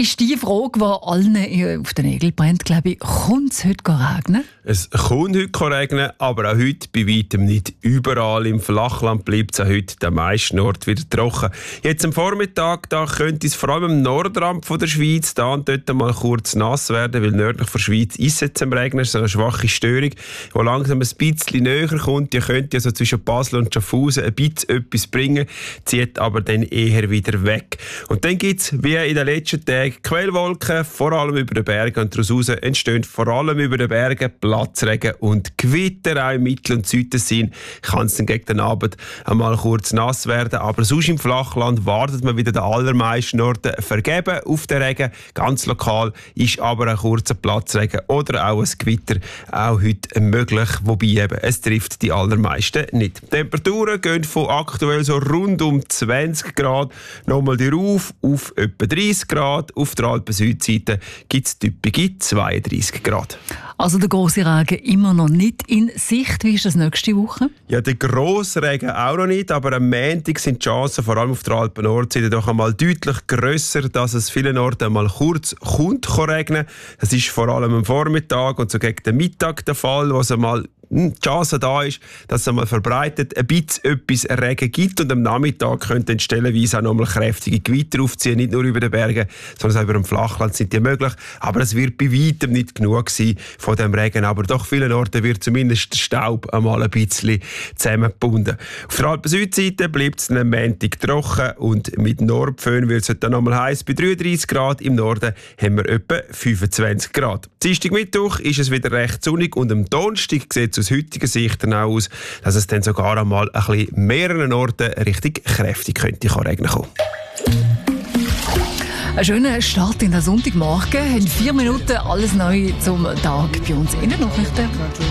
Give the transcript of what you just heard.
ist die Frage, die allen auf den Nägeln brennt, glaube ich. Kommt es heute regnen? Es kommt heute regnen, aber auch heute bei weitem nicht überall. Im Flachland bleibt es auch heute der meisten Ort wieder trocken. Jetzt am Vormittag da könnte es vor allem im Nordrand von der Schweiz da und dort mal kurz nass werden, weil nördlich von der Schweiz ist es am Regnen, so eine schwache Störung, die langsam ein bisschen näher kommt. Die könnte also zwischen Basel und Schaffhausen ein bisschen etwas bringen, zieht aber dann eher wieder weg. Und dann gibt es, wie in den letzten Tagen, Quellwolken, vor allem über den Bergen, und daraus entstehen vor allem über den Bergen Platzregen und Gewitter. Auch im Mittel- und Südtessin kann es dann gegen den Abend einmal kurz nass werden, aber sonst im Flachland wartet man wieder den allermeisten Orten vergeben auf den Regen. Ganz lokal ist aber ein kurzer Platzregen oder auch ein Gewitter auch heute möglich, wobei eben, es trifft die allermeisten nicht. Die Temperaturen gehen von aktuell so rund um 20 Grad nochmal auf etwa 30 Grad. Auf der Alpen-Südseite gibt es typische 32 Grad. Also der grosse Regen immer noch nicht in Sicht. Wie ist das nächste Woche? Ja, der grosse Regen auch noch nicht, aber am Montag sind die Chancen, vor allem auf der Alpen-Nordseite, doch einmal deutlich grösser, dass es vielen Orten einmal kurz regnen. Das ist vor allem am Vormittag und so gegen den Mittag der Fall, wo es einmal die Chance da ist, dass es einmal verbreitet ein bisschen etwas Regen gibt und am Nachmittag könnten stellenweise auch nochmal kräftige Gewitter aufziehen, nicht nur über den Bergen, sondern auch über dem Flachland sind die möglich, aber es wird bei weitem nicht genug sein von dem Regen, aber doch vielen Orten wird zumindest der Staub einmal ein bisschen zusammengebunden. Auf der Alpen-Südseite bleibt es am Montag trocken und mit Nordföhn wird es dann nochmal heiß bei 33 Grad, im Norden haben wir etwa 25 Grad. Dienstag Mittwoch ist es wieder recht sonnig und am Donnerstag sieht es aus heutiger Sicht dann auch aus, dass es dann sogar einmal ein bisschen mehreren Orten richtig kräftig könnte regnen kommen. Einen schönen Start in den Sonntagmorgen. In 4 Minuten alles neu zum Tag bei uns in den Nachrichten.